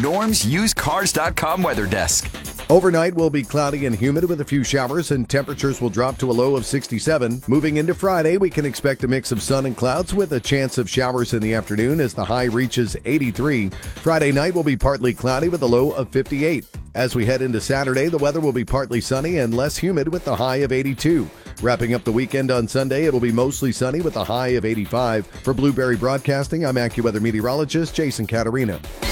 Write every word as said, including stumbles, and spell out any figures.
Norm's Used Cars dot com weather desk. Overnight will be cloudy and humid with a few showers, and temperatures will drop to a low of sixty-seven. Moving into Friday, we can expect a mix of sun and clouds with a chance of showers in the afternoon as the high reaches eighty-three. Friday night will be partly cloudy with a low of fifty-eight. As we head into Saturday, the weather will be partly sunny and less humid with the high of eighty-two. Wrapping up the weekend on Sunday, it'll be mostly sunny with a high of eighty-five. For Blueberry Broadcasting, I'm AccuWeather meteorologist Jason Caterina.